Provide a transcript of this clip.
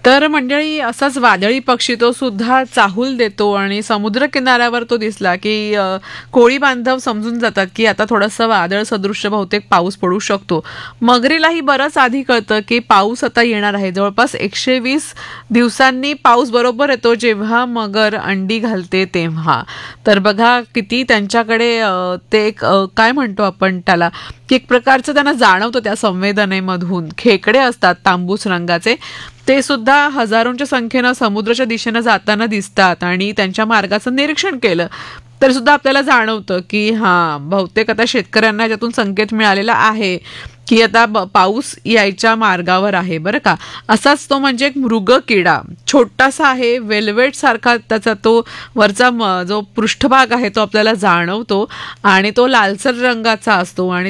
तर मंडळी असाच वादळी पक्षी तो सुद्धा चाहूल देतो आणि समुद्र किनाऱ्यावर तो दिसला की कोळी बांधव समजून जातात की आता थोडंसं वादळ सदृश्य बहुतेक पाऊस पडू शकतो. मगरीलाही बरंच आधी कळतं की पाऊस आता येणार आहे. जवळपास 120 दिवसांनी पाऊस बरोबर येतो जेव्हा मगर अंडी घालते तेव्हा. तर बघा किती त्यांच्याकडे ते एक काय म्हणतो आपण त्याला की एक प्रकारचं त्यांना जाणवतं त्या संवेदनेमधून. खेकडे असतात तांबूस रंगाचे, ते सुद्धा हजारोंच्या संख्येनं समुद्राच्या दिशेनं जाताना दिसतात आणि त्यांच्या मार्गाचं निरीक्षण केलं तर सुद्धा आपल्याला जाणवतं की बहुतेक आता शेतकऱ्यांना याच्यातून संकेत मिळालेला आहे की आता पाऊस यायच्या मार्गावर आहे बरं का. असाच तो म्हणजे एक मृगकिडा छोटासा आहे, वेल्वेट सारखा त्याचा तो वरचा जो पृष्ठभाग आहे तो आपल्याला जाणवतो आणि तो लालसर रंगाचा असतो आणि